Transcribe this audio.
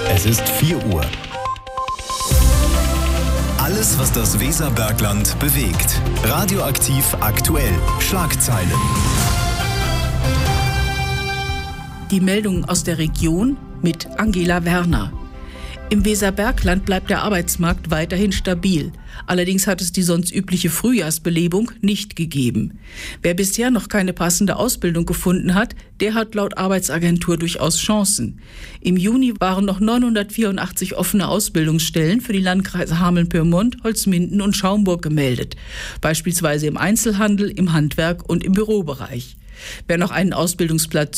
Es ist 4 Uhr. Alles, was das Weserbergland bewegt. Radioaktiv aktuell. Schlagzeilen. Die Meldungen aus der Region mit Angela Werner. Im Weserbergland bleibt der Arbeitsmarkt weiterhin stabil. Allerdings hat es die sonst übliche Frühjahrsbelebung nicht gegeben. Wer bisher noch keine passende Ausbildung gefunden hat, der hat laut Arbeitsagentur durchaus Chancen. Im Juni waren noch 984 offene Ausbildungsstellen für die Landkreise Hameln-Pyrmont, Holzminden und Schaumburg gemeldet. Beispielsweise im Einzelhandel, im Handwerk und im Bürobereich. Wer noch einen Ausbildungsplatz